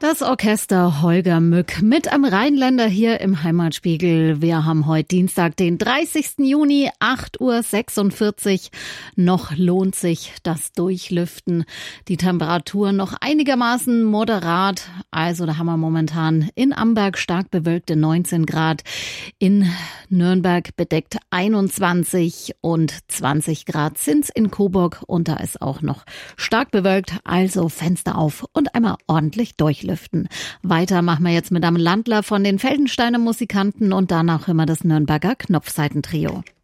Das Orchester Holger Mück mit am Rheinländer hier im Heimatspiegel. Wir haben heute Dienstag, den 30. Juni, 8:46 Uhr. Noch lohnt sich das Durchlüften. Die Temperatur noch einigermaßen moderat. Also da haben wir momentan in Amberg stark bewölkte 19 Grad. In Nürnberg bedeckt 21 und 20 Grad sind's in Coburg. Und da ist auch noch stark bewölkt. Also Fenster auf und einmal ordentlich durchlüften. Weiter machen wir jetzt mit einem Landler von den Feldensteiner Musikanten und danach immer das Nürnberger Knopfseitentrio.